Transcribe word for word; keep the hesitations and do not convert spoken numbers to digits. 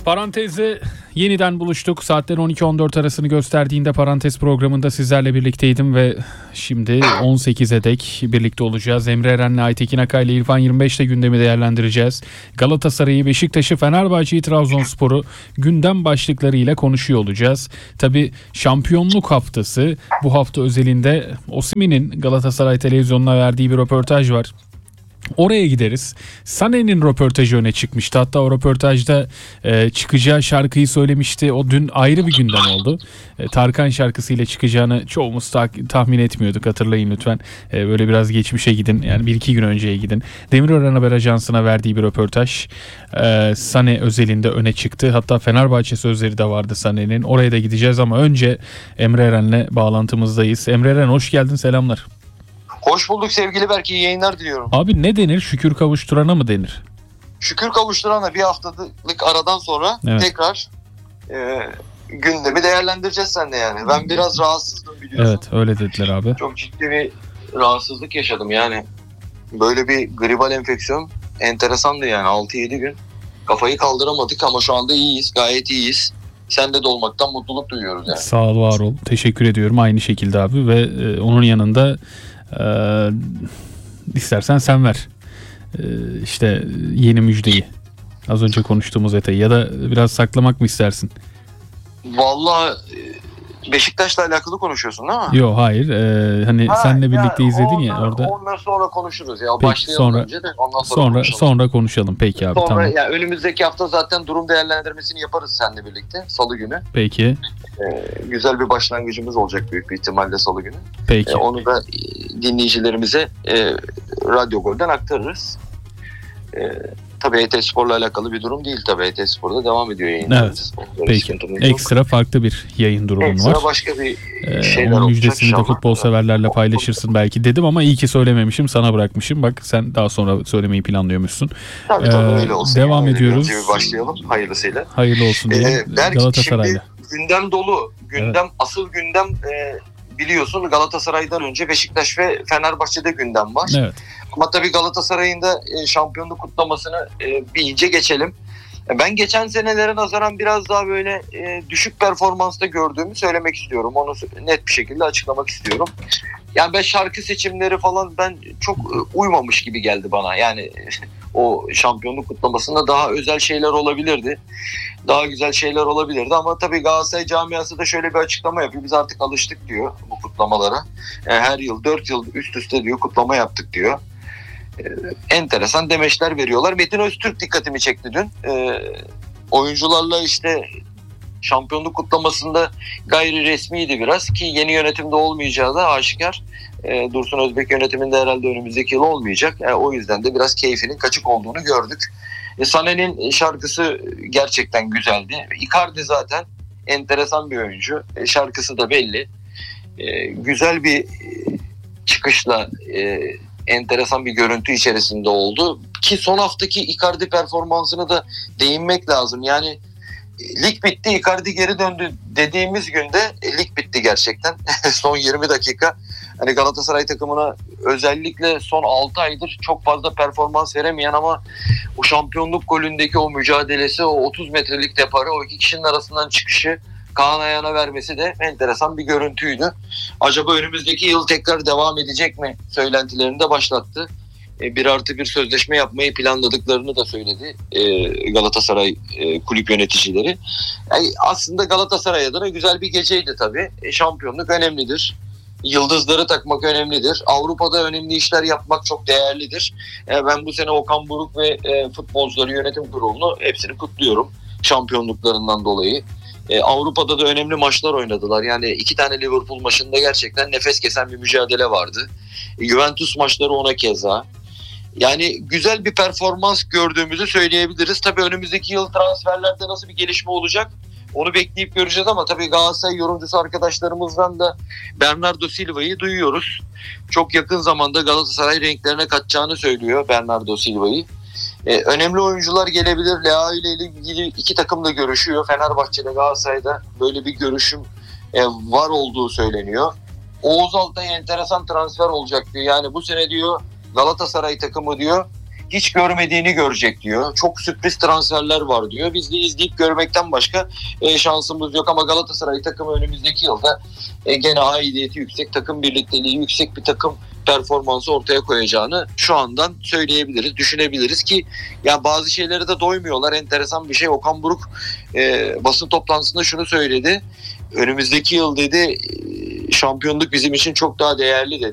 Parantez'de yeniden buluştuk. Saatler on iki on dört arasını gösterdiğinde Parantez programında sizlerle birlikteydim ve şimdi on sekize dek birlikte olacağız. Emre Eren'le Aytekin Akay ile İrfan yirmi beşte gündemi değerlendireceğiz. Galatasaray'ı, Beşiktaş'ı, Fenerbahçe'yi, Trabzonspor'u gündem başlıklarıyla konuşuyor olacağız. Tabii şampiyonluk haftası, bu hafta özelinde Osimhen'in Galatasaray televizyonuna verdiği bir röportaj var. Oraya gideriz. Sané'nin röportajı öne çıkmıştı. Hatta o röportajda e, çıkacağı şarkıyı söylemişti. O dün ayrı bir gündem oldu. E, Tarkan şarkısıyla çıkacağını çoğumuz ta- tahmin etmiyorduk. Hatırlayın lütfen. E, böyle biraz geçmişe gidin. Yani bir iki gün önceye gidin. Demirören Haber Ajansı'na verdiği bir röportaj. E, Sané özelinde öne çıktı. Hatta Fenerbahçe sözleri de vardı Sané'nin. Oraya da gideceğiz ama önce Emre Eren'le bağlantımızdayız. Emre Eren, hoş geldin. Selamlar. Hoş bulduk sevgili Berk, iyi yayınlar diliyorum. Abi ne denir? Şükür kavuşturana mı denir? Şükür kavuşturana bir haftalık aradan sonra evet. tekrar e, gündemi değerlendireceğiz seninle yani. Ben biraz rahatsızdım biliyorsun. Evet, öyle dediler abi. Çok ciddi bir rahatsızlık yaşadım yani. Böyle bir gribal enfeksiyon enteresandı yani, altı yedi gün. Kafayı kaldıramadık ama şu anda iyiyiz, gayet iyiyiz. Sende de olmaktan mutluluk duyuyoruz yani. Sağ ol, var ol. Teşekkür ediyorum aynı şekilde abi ve e, onun yanında Ee, istersen sen ver ee, işte yeni müjdeyi, az önce konuştuğumuz detayı, ya da biraz saklamak mı istersin? Vallahi Beşiktaş'la alakalı konuşuyorsun değil mi? Yok, hayır. Ee, hani ha, seninle birlikte ya, izledin onlar, ya orada. Ondan sonra konuşuruz ya. Peki, başlayalım sonra, önce de ondan sonra sonra konuşalım. Sonra konuşalım. Peki abi, sonra, tamam. Ya önümüzdeki hafta zaten durum değerlendirmesini yaparız seninle birlikte Salı günü. Peki. Ee, güzel bir başlangıcımız olacak büyük bir ihtimalle Salı günü. Peki. Ee, onu da dinleyicilerimize e, Radyo Gol'den aktarırız. E, tabii E T Spor'la alakalı bir durum değil tabii. E T Spor'da devam ediyor yayınlarımız. Evet. Peki. Ekstra farklı bir yayın durumun Ekstra var. Ekstra başka bir ee, şeyler onun olacak. müjdesini de futbol severlerle paylaşırsın belki dedim ama iyi ki söylememişim. Sana bırakmışım. Bak, sen daha sonra söylemeyi planlıyormuşsun. Tabii ee, tabii öyle olsun. Devam yani. ediyoruz. Başlayalım hayırlısıyla. Hayırlı olsun diyelim. Ee, Galatasaray'la. Gündem dolu. Gündem, evet. Asıl gündem e, biliyorsun Galatasaray'dan önce Beşiktaş ve Fenerbahçe'de gündem var. Evet. Ama tabii Galatasaray'ın da e, şampiyonluk kutlamasını e, bir ince geçelim. E, ben geçen senelere nazaran biraz daha böyle e, düşük performansta gördüğümü söylemek istiyorum. Onu net bir şekilde açıklamak istiyorum. Yani ben şarkı seçimleri falan ben çok e, uymamış gibi geldi bana. Yani o şampiyonluk kutlamasında daha özel şeyler olabilirdi. Daha güzel şeyler olabilirdi ama tabii Galatasaray camiası da şöyle bir açıklama yapıyor. Biz artık alıştık diyor bu kutlamalara. Her yıl dört yıl üst üste diyor kutlama yaptık diyor. Enteresan demeçler veriyorlar. Metin Öztürk dikkatimi çekti dün. Oyuncularla işte şampiyonluk kutlamasında gayri resmiydi biraz ki yeni yönetimde olmayacağı da aşikar. E, Dursun Özbek yönetiminde herhalde önümüzdeki yıl olmayacak. E, o yüzden de biraz keyfinin kaçık olduğunu gördük. E, Sané'nin şarkısı gerçekten güzeldi. Icardi zaten enteresan bir oyuncu. E, şarkısı da belli. E, güzel bir çıkışla e, enteresan bir görüntü içerisinde oldu. Ki son haftaki Icardi performansını da değinmek lazım. Yani lig bitti, Icardi geri döndü dediğimiz günde e, lig bitti gerçekten. Son yirmi dakika. Hani Galatasaray takımına özellikle son altı aydır çok fazla performans veremeyen ama o şampiyonluk golündeki o mücadelesi, o otuz metrelik deparı, o iki kişinin arasından çıkışı Kaan Ayhan'a vermesi de enteresan bir görüntüydü. Acaba önümüzdeki yıl tekrar devam edecek mi söylentilerini de başlattı. Bir artı bir sözleşme yapmayı planladıklarını da söyledi Galatasaray kulüp yöneticileri. Yani aslında Galatasaray adına güzel bir geceydi tabii. Şampiyonluk önemlidir. Yıldızları takmak önemlidir. Avrupa'da önemli işler yapmak çok değerlidir. Ben bu sene Okan Buruk ve futbolcuları, yönetim kurulunu hepsini kutluyorum şampiyonluklarından dolayı. Avrupa'da da önemli maçlar oynadılar. Yani iki tane Liverpool maçında gerçekten nefes kesen bir mücadele vardı. Juventus maçları ona keza. Yani güzel bir performans gördüğümüzü söyleyebiliriz. Tabii önümüzdeki yıl transferlerde nasıl bir gelişme olacak onu bekleyip göreceğiz ama tabii Galatasaray yorumcusu arkadaşlarımızdan da Bernardo Silva'yı duyuyoruz. Çok yakın zamanda Galatasaray renklerine katacağını söylüyor Bernardo Silva'yı. Ee, önemli oyuncular gelebilir. Leao ile ilgili iki takım da görüşüyor. Fenerbahçe'de, Galatasaray'da böyle bir görüşüm e, var olduğu söyleniyor. Oğuz Altay enteresan transfer olacak diyor. Yani bu sene diyor Galatasaray takımı diyor hiç görmediğini görecek diyor. Çok sürpriz transferler var diyor. Biz de izleyip görmekten başka e, şansımız yok ama Galatasaray takımı önümüzdeki yılda e, gene aidiyeti yüksek, takım birlikteliği yüksek bir takım performansı ortaya koyacağını şu andan söyleyebiliriz, düşünebiliriz ki ya bazı şeylere de doymuyorlar. Enteresan bir şey, Okan Buruk e, basın toplantısında şunu söyledi. Önümüzdeki yıl dedi, şampiyonluk bizim için çok daha değerli dedi.